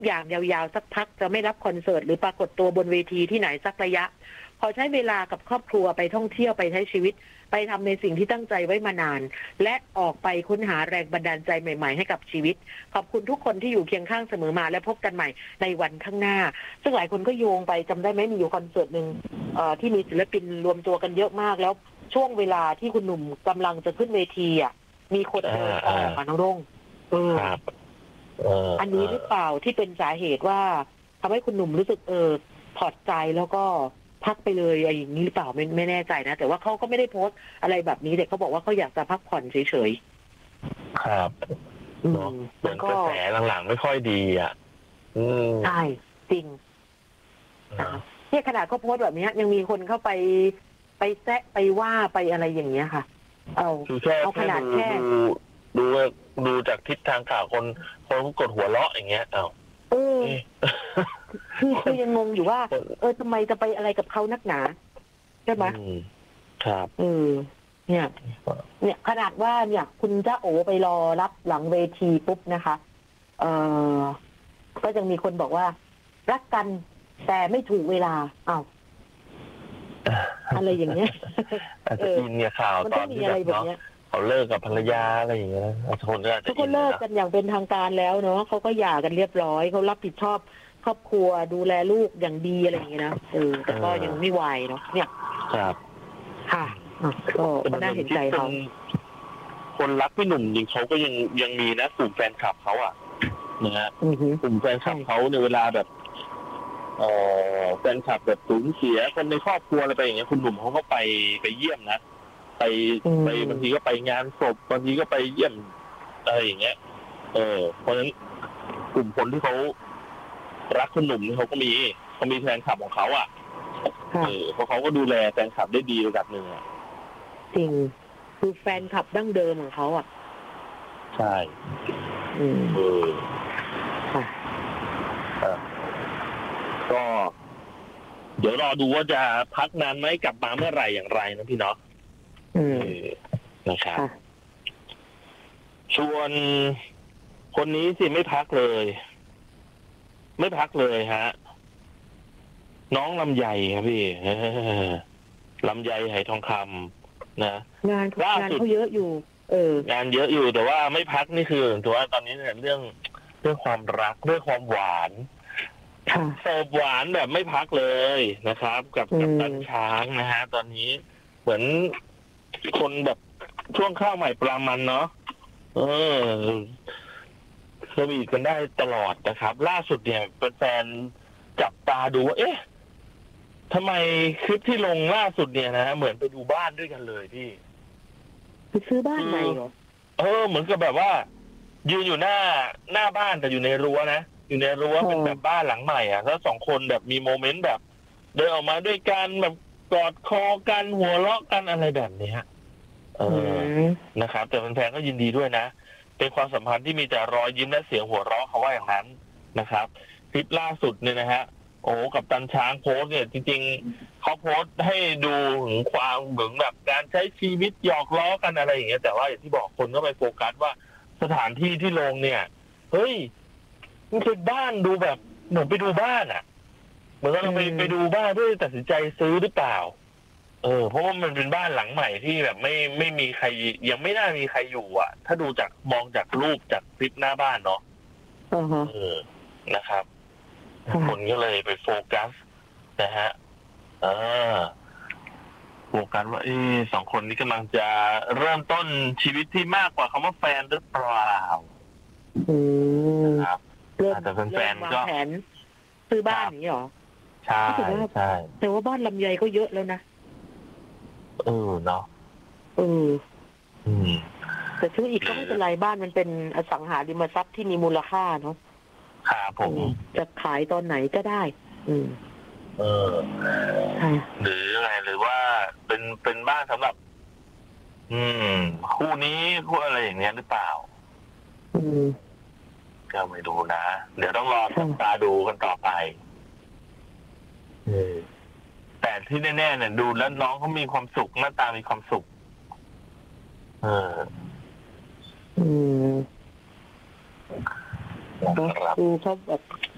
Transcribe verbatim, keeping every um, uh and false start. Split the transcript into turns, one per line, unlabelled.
อย่างยาวๆสักพักจะไม่รับคอนเสิร์ตหรือปรากฏตัวบนเวทีที่ไหนสักระยะพอใช้เวลากับครอบครัวไปท่องเที่ยวไปใช้ชีวิตไปทำในสิ่งที่ตั้งใจไว้มานานและออกไปค้นหาแรงบันดาลใจใหม่ๆให้กับชีวิตขอบคุณทุกคนที่อยู่เคียงข้างเสมอมาและพบกันใหม่ในวันข้างหน้าซึ่งหลายคนก็โยงไปจำได้ไหมมีอยู่คอนเสิร์ตหนึ่งที่มีศิลปินรวมตัวกันเยอะมากแล้วช่วงเวลาที่คุณหนุ่มกำลังจะขึ้นเวทีอ่ะมีคนเดินออกมาน้องรุ่งเอออันนี้หรือเปล่าที่เป็นสาเหตุว่าทำให้คุณหนุ่มรู้สึกเออถอดใจแล้วก็พักไปเลยอะไรอย่างนี้หรือเปล่าไม่ไม่แน่ใจนะแต่ว่าเขาก็ไม่ได้โพสต์อะไรแบบนี้แต่เขาบอกว่าเขาอยากจะพักผ่อนเฉย
ๆครับเนาะเหมือนกระแสหลังๆไม่ค่อยดีอ่ะ
ใช่จริงเนี่ยขนาดเขาโพสต์แบบนี้ยังมีคนเข้าไปไปแซะไปว่าไปอะไรอย่างเงี้ยค่ะเอา
เอาขนาดแค่ดูดูจากทิศทางข่าวคนคนกดหัวเราะอย่างเงี้ยเอา
เออคือคือยังงงอยู่ว่าเออทำไมจะไปอะไรกับเขานักหนาใช่ไหม
ครับ
เออเนี่ยเนี่ยขนาดว่าเนี่ยคุณจ้าโอไปรอรับหลังเวทีปุ๊บนะคะเออก็ยังมีคนบอกว่ารักกันแต่ไม่ถูกเวลาอ้าวอะไรอย่างเงี้ย
อาจจะอินเนี่ยข่าวตอนที่แบบเนาะเขาเลิกกับภรรยาอะไรอย่างเงี้ยทุกคนก็อาจจะ
ทุกคนเลิกกันอย่างเป็นทางการแล้วเนาะเขาก็หย่ากันเรียบร้อยเขารับผิดชอบครอบครัวดูแลลูกอย่างดีอะไรอย่างเงี้ยนะเออแต่ก็ยังไม่ไหวเนาะเนี่ย
ครับ
ค่ะก็น่าเห็นใจเขา
คนรักพี่หนุ่มจริงเขาก็ยังยังมีนะกลุ่มแฟนคลับเขาอ่ะนะฮะกลุ่มแฟนคลับเขาในเวลาแบบเออแฟนคลับแบบสูญเสียคนในครอบครัวอะไรไปอย่างเงี้ยคุณหนุ่มเขาก็ไปไปเยี่ยมนะไปไปบางทีก็ไปงานศพบางทีก็ไปเยี่ยมอะไรอย่างเงี้ยเออเพราะฉะนั้นกลุ่มคนที่เขารักคุณหนุ่มเขาก็มีเขามีแฟนคลับของเขาอ่ะเออเพราะเขาก็ดูแลแฟนคลับได้ดีระดับหนึ่งอ่ะ
จริงคือแฟนคลับดั้งเดิมของเขาอ่ะ
ใช่
อืม
เออ
ค่ะ
ก็เดี๋ยวรอดูว่าจะพักนานไหมกลับมาเมื่อไหร่อย่างไรนะพี่เนาะนะครับส่วนคนนี้สิไม่พักเลยไม่พักเลยฮะน้องลำไยครับพี่ลำไยไหทองคำนะ
งานงานเขาเยอะอยู่เออง
านเยอะอยู่แต่ว่าไม่พักนี่คือถือว่าตอนนี้เนี่ยเรื่องเรื่องความรักเรื่องความหวานเสิร์ฟหวานแบบไม่พักเลยนะครับ กับกับตันช้างนะฮะตอนนี้เหมือนคนแบบช่วงข้าวใหม่ปลามันเนาะเออสวีทกันได้ตลอดนะครับล่าสุดเนี่ยเป็นแฟนจับตาดูว่าเอ๊ะทำไมคลิปที่ลงล่าสุดเนี่ยนะเหมือนไปดูบ้านด้วยกันเลยพี่
ไปซื้อบ้านใหม่เหรอ
เออเหมือนกับแบบว่ายืนอยู่หน้าหน้าบ้านแต่อยู่ในรั้วนะอยู่ในรั้วเป็นแบบบ้านหลังใหม่อ่ะแล้วสองคนแบบมีโมเมนต์แบบเดินออกมาด้วยกันแบบกอดคอกันหัวเราะกันอะไรแบบนี้เออนะครับแต่แฟนๆก็ยินดีด้วยนะเป็นความสัมพันธ์ที่มีแต่รอยยิ้มและเสียงหัวเราะเขาว่าอย่างนั้นนะครับคลิปล่าสุดเนี่ยนะฮะโอ้กับตันช้างโพสเนี่ยจริงๆเขาโพสให้ดูถึงความเหมือนแบบการใช้ชีวิตหยอกล้อกันอะไรอย่างเงี้ยแต่ว่าอย่างที่บอกคนก็ไปโฟกัสว่าสถานที่ที่ลงเนี่ยเฮ้ยมันเป็นบ้านดูแบบเหมือนไปดูบ้านอ่ะเหมือนเราไปไปดูบ้านเพื่อตัดสินใจซื้อหรือเปล่าเออเพราะว่ามันเป็นบ้านหลังใหม่ที่แบบไม่ไม่มีใครยังไม่น่ามีใครอยู่อ่ะถ้าดูจากมองจากรูปจากคลิปหน้าบ้านเนาะเออนะครับคนก็เลยไปโฟกัสนะฮะเออโฟกัสว่าเออสองคนนี้กำลังจะเริ่มต้นชีวิตที่มากกว่าคำว่าแฟนหรือเปล่าครับแต่แฟนๆก็
แผนซื้อบ้านนี้หรอ
ใช่ใช่
แต่ว่าบ้านลำไยก็เยอะแล้วนะ
เออเนาะ
เออแต่ซื้ออีกก็ไม่เป็นไรบ้านมันเป็นอสังหาริมทรัพย์ที่มีมูลค่าเนาะ
ครับผม
จะขายตอนไหนก็ได้ อืม
เออหรืออะไรหรือว่าเป็นเป็นบ้านสำหรับ อืมคู่นี้คู่อะไรอย่างเงี้ยหรือเปล่า
อืม
ก็ไม่ดูนะเดี๋ยวต้องรอจับตาดูกันต่อไปแต่ที่แน่ๆเนี่ยดูแล้วน้องเขามีความสุขหน้าตามีความสุขเออ
อืมดูเขาแบบ